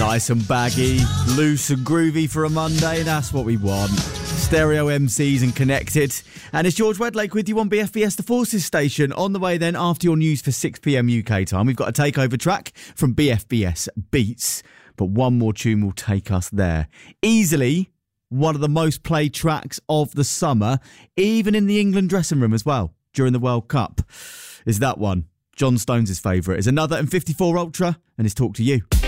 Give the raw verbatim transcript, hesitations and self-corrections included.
Nice and baggy, loose and groovy for a Monday. That's what we want. Stereo M Cs and connected. And it's George Wedlake with you on B F B S The Forces station. On the way then, after your news for six p.m. U K time, we've got a takeover track from B F B S Beats. But one more tune will take us there. Easily one of the most played tracks of the summer, even in the England dressing room as well, during the World Cup, is that one. John Stones' favourite is Another and fifty-four Ultra, and his Talk to You.